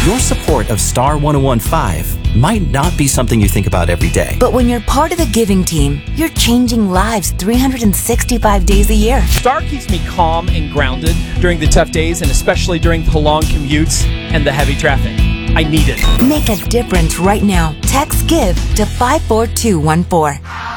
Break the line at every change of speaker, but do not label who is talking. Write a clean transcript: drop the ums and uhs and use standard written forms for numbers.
Your support of Star 1015 might not be something you think about every day.
But when you're part of the giving team, you're changing lives 365 days a year.
Star keeps me calm and grounded during the tough days, and especially during the long commutes and the heavy traffic. I need it.
Make a difference right now. Text GIVE to 54214.